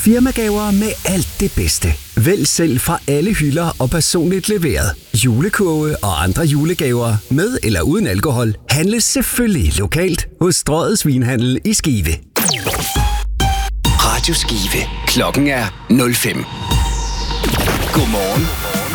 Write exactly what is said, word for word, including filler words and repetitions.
Firmagaver med alt det bedste. Vælg selv fra alle hylder og personligt leveret. Julekurve og andre julegaver med eller uden alkohol handles selvfølgelig lokalt hos Strøget Svinhandel i Skive. Radio Skive. Klokken er nul fem. Godmorgen